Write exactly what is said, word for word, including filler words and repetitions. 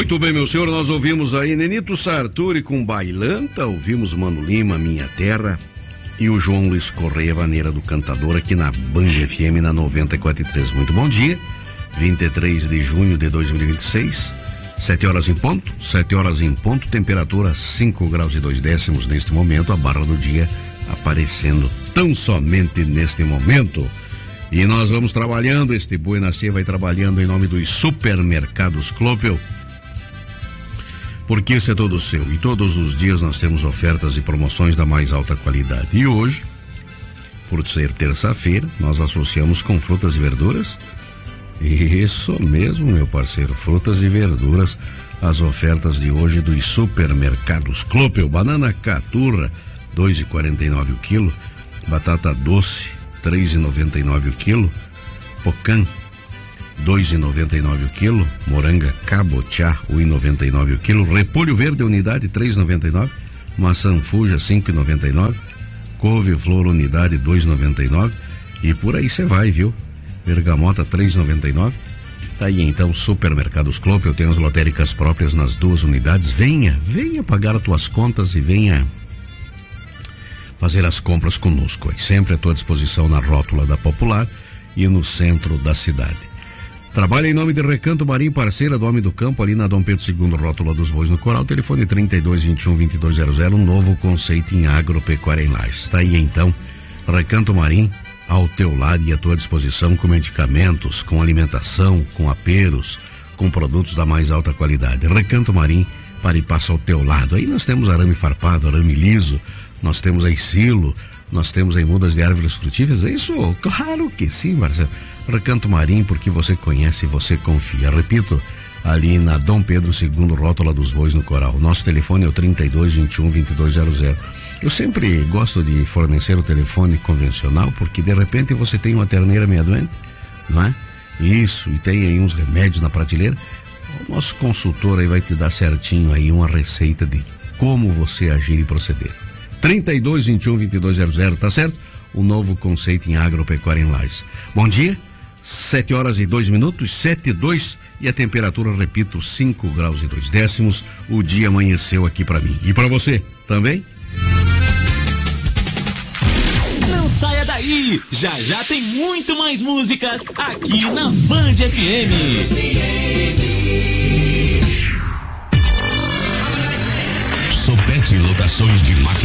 Muito bem, meu senhor, nós ouvimos aí Nenito Sartori com Bailanta, ouvimos Mano Lima, Minha Terra, e o João Luiz Correia, Vaneira do Cantador, aqui na Band F M, na noventa e quatro ponto três. Muito bom dia, vinte e três de junho de dois mil e vinte e seis, sete horas em ponto, sete horas em ponto, temperatura cinco graus e dois décimos neste momento, a barra do dia aparecendo tão somente neste momento. E nós vamos trabalhando, este Boi Nascer vai trabalhando em nome dos supermercados Clopel, porque isso é todo seu. E todos os dias nós temos ofertas e promoções da mais alta qualidade. E hoje, por ser terça-feira, nós associamos com frutas e verduras. Isso mesmo, meu parceiro, frutas e verduras, as ofertas de hoje dos supermercados Clopel. Banana caturra, dois reais e quarenta e nove centavos o quilo. Batata doce, três reais e noventa e nove centavos o quilo. Pocã, dois reais e noventa e nove centavos o quilo. Moranga cabotiá, um real e noventa e nove centavos o quilo. Repolho verde unidade, três reais e noventa e nove centavos. Maçã fuja, cinco reais e noventa e nove centavos. Couve-flor unidade, dois reais e noventa e nove centavos. E por aí você vai, viu? Bergamota, três reais e noventa e nove centavos. Tá aí então, supermercados Clopel, tem as lotéricas próprias nas duas unidades. Venha, venha pagar as tuas contas e venha fazer as compras conosco. Aí sempre à tua disposição na rótula da Popular e no centro da cidade. Trabalha em nome de Recanto Marinho, parceira do Homem do Campo, ali na Dom Pedro segundo, rótula dos Bois no Coral, telefone trinta e dois, vinte e um, vinte e dois zero zero, um novo conceito em agropecuária em Lages. Está aí então, Recanto Marinho, ao teu lado e à tua disposição, com medicamentos, com alimentação, com aperos, com produtos da mais alta qualidade. Recanto Marinho, para e passa ao teu lado. Aí nós temos arame farpado, arame liso, nós temos aí silo, nós temos aí mudas de árvores frutíferas. É isso? Claro que sim, Marcelo. Recanto Marinho, porque você conhece e você confia. Repito, ali na Dom Pedro segundo, rótula dos Bois no Coral. Nosso telefone é o trinta e dois, vinte e um, vinte e dois zero zero. Eu sempre gosto de fornecer o telefone convencional, porque de repente você tem uma terneira meia doente, não é? Isso, e tem aí uns remédios na prateleira. O nosso consultor aí vai te dar certinho aí uma receita de como você agir e proceder. trinta e dois, vinte e um, vinte e dois zero zero, tá certo? Um novo conceito em agropecuária em Lages. Bom dia, sete horas e dois minutos, sete e dois, e a temperatura, repito, cinco graus e dois décimos. O dia amanheceu aqui pra mim. E pra você também? Não saia daí, já já tem muito mais músicas aqui na Band F M. Sopete Locações de Máquinas